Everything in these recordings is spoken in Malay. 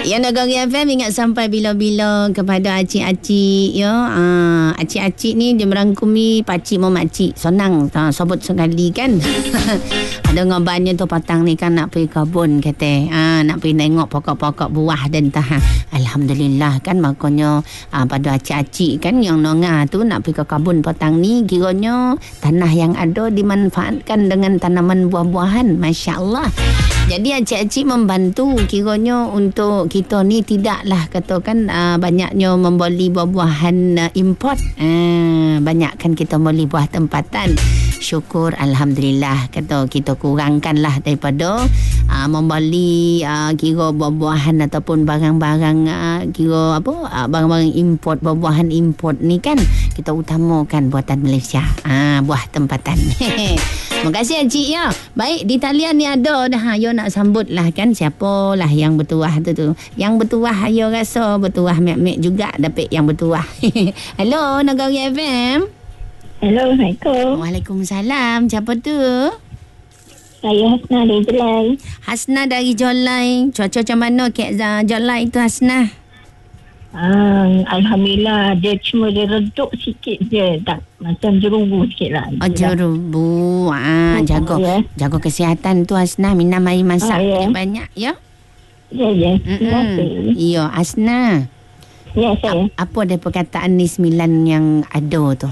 Ya, Negeri FM ingat sampai bila-bila kepada acik-acik ya. Acik-acik ni dia merangkumi pakcik mau makcik. Senang sebut sekali kan. Ada ngobannya tu petang ni kan nak pergi kebun kata. Nak pergi tengok pokok-pokok buah dan tahan. Alhamdulillah kan makanya pada acik-acik kan yang nongah tu nak pergi ke kebun petang ni kiranya tanah yang ada dimanfaatkan dengan tanaman buah-buahan. Masya-Allah. Jadi acik-acik membantu kiranya untuk kita ni tidaklah katakan banyaknya membeli buah-buahan import. Banyakkan kita beli buah tempatan. Syukur Alhamdulillah kata kita kurangkanlah daripada membeli kira buah-buahan ataupun barang-barang kira apa barang-barang import, buah-buahan import ni kan kita utamakan buatan Malaysia. Buah tempatan. Terima kasih Encik ya. Baik, di talian ni ada dah. Yo nak sambut lah kan siapalah yang bertuah tu. Yang bertuah yo rasa bertuah mek-mek juga dapat yang bertuah. Hello Negeri FM. Hello, Assalamualaikum. Waalaikumsalam. Siapa tu? Saya Hasna dari Jelai. Hasna dari Jelai. Cuaca macam mana Kek Jelai tu Hasna? Alhamdulillah dia cuma dia redup sikit je, tak macam jerubu sikit lah. Jerubu. Jaga kesihatan tu Hasna, minum air masak banyak ya. Ya. Ya Hasna. Ya saya. Apa dia perkataan ni 9 yang ada tu?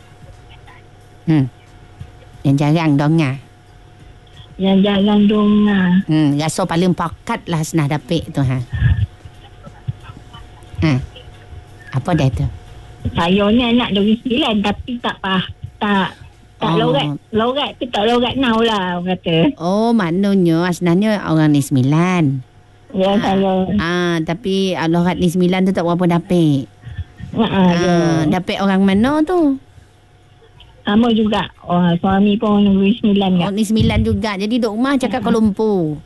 Yang jarang dengar. Yang jarang dengar. Rasa paling pakat lah Hasna dapat tu apa dah tu? Saya ni anak dari 9 tapi tak lorat tu tak lorat now lah orang kata. Oh maknanya sebenarnya orang ni 9. Ya saya. Tapi lorat ni 9 tu tak berapa dapat. Ya. Dapat orang mana tu? Amo juga. Suami pun negeri 9 kan. Oh ni 9 juga. Jadi duk rumah cakap Kuala Lumpur.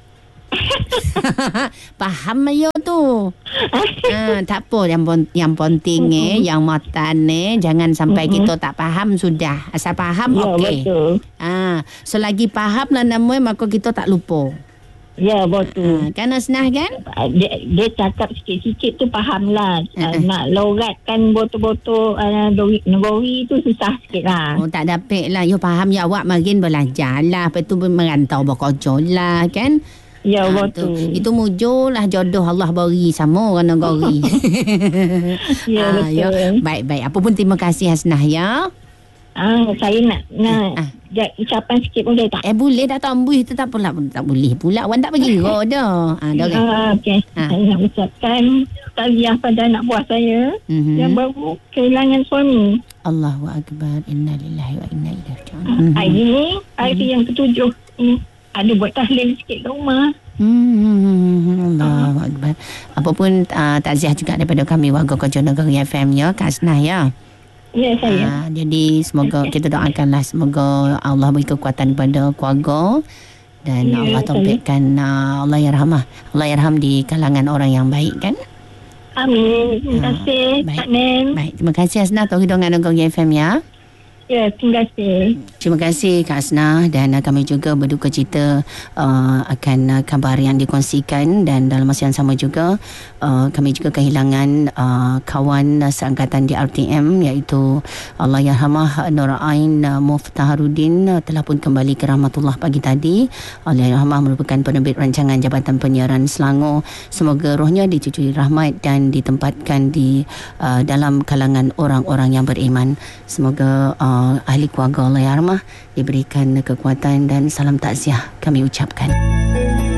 Faham ayo tu. Tak apa yang penting yang matan jangan sampai kita tak faham sudah. Asal faham okey. Selagi faham lah namanya maka kita tak lupa. Ya betul. Kan Asnah kan? Dia cakap sikit-sikit tu faham lah. Nak loratkan botol-botol negeri tu susah sikit lah. Oh tak dapat lah. You faham ya awak makin belajar lah. Lepas tu merantau bekerja lah kan? Ya betul. Itu mujur lah jodoh Allah beri sama orang negeri. Ya betul. Baik. Apa pun terima kasih Hasnah ya. Saya nak ucapan sikit boleh tak? Boleh dah tambuh tu tak pula tak boleh pula. Wan tak bagi dah. Okey. Saya nak ucapkan tahniah pada anak buah saya yang baru kehilangan suami. Allahu akbar. Innalillahi wa inna ilaihi raji'un. Hari ni hari yang ke-7 ini. Ada buat tahlil sikit kat rumah. Allahu akbar. Apa pun takziah juga daripada kami warga Kota Negeri FM ya Kak Asnah ya. Ya saya. Jadi semoga kita doakanlah semoga Allah beri kekuatan kepada keluarga dan Allah taufikkan Allah yarham di kalangan orang yang baik kan. Amin. Terima kasih Kak Nen. Baik, terima kasih Asnah Tohi dengan Negeri FM ya. Ya, terima kasih. Terima kasih Kak Asnah dan kami juga berduka cita akan kabar yang dikongsikan dan dalam masa yang sama juga kami juga kehilangan kawan seangkatan di RTM iaitu Allahyarhamah Nur Ain Muftaharuddin telah pun kembali ke rahmatullah pagi tadi. Allahyarhamah merupakan penerbit rancangan Jabatan Penyiaran Selangor. Semoga rohnya dicucuri rahmat dan ditempatkan di dalam kalangan orang-orang yang beriman. Semoga ahli keluarga Allahyarhamah diberikan kekuatan dan salam takziah kami ucapkan.